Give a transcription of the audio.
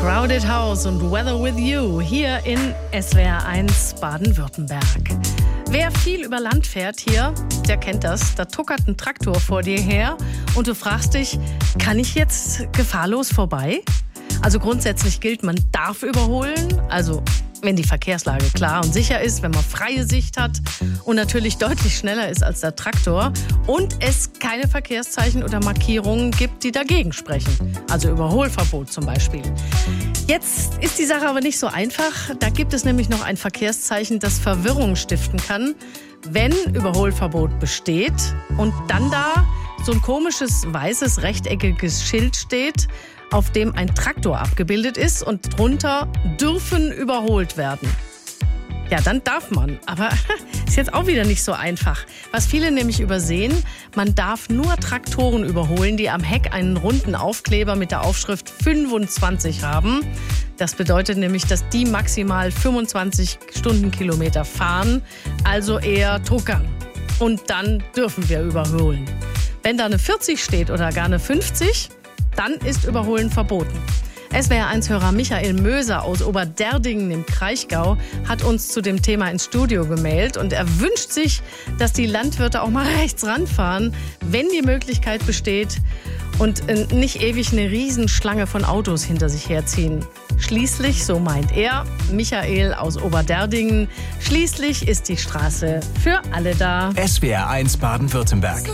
Crowded House und Weather with You hier in SWR 1 Baden-Württemberg. Wer viel über Land fährt hier, der kennt das. Da tuckert ein Traktor vor dir her und du fragst dich, kann ich jetzt gefahrlos vorbei? Also grundsätzlich gilt, man darf überholen, also wenn die Verkehrslage klar und sicher ist, wenn man freie Sicht hat und natürlich deutlich schneller ist als der Traktor und es keine Verkehrszeichen oder Markierungen gibt, die dagegen sprechen. Also Überholverbot zum Beispiel. Jetzt ist die Sache aber nicht so einfach. Da gibt es nämlich noch ein Verkehrszeichen, das Verwirrung stiften kann, wenn Überholverbot besteht und dann da so ein komisches, weißes, rechteckiges Schild steht, auf dem ein Traktor abgebildet ist und drunter dürfen überholt werden. Ja, dann darf man, aber ist jetzt auch wieder nicht so einfach. Was viele nämlich übersehen, man darf nur Traktoren überholen, die am Heck einen runden Aufkleber mit der Aufschrift 25 haben. Das bedeutet nämlich, dass die maximal 25 Stundenkilometer fahren, also eher tuckern. Und dann dürfen wir überholen. Wenn da eine 40 steht oder gar eine 50, dann ist Überholen verboten. SWR1-Hörer Michael Möser aus Oberderdingen im Kraichgau hat uns zu dem Thema ins Studio gemeldet und er wünscht sich, dass die Landwirte auch mal rechts ranfahren, wenn die Möglichkeit besteht und nicht ewig eine Riesenschlange von Autos hinter sich herziehen. Schließlich, so meint er, Michael aus Oberderdingen, schließlich ist die Straße für alle da. SWR1 Baden-Württemberg.